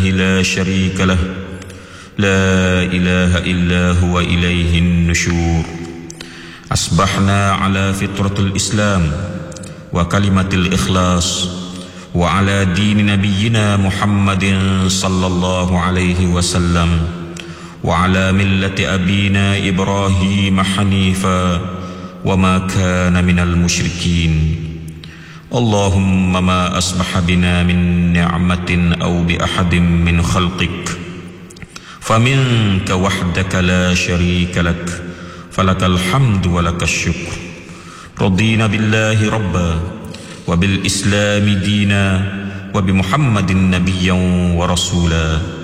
لا شريك له لا إله إلا هو إليه النشور. أصبحنا على فطرة الإسلام وكلمة الإخلاص وعلى دين نبينا محمد صلى الله عليه وسلم وعلى ملة أبينا إبراهيم حنيفا وما كان من المشركين. اللهم ما أصبح بنا من نعمة أو بأحد من خلقك فمنك وحدك لا شريك لك، فلك الحمد ولك الشكر. رضينا بالله ربا وبالإسلام دينا وبمحمد نبيا ورسولا.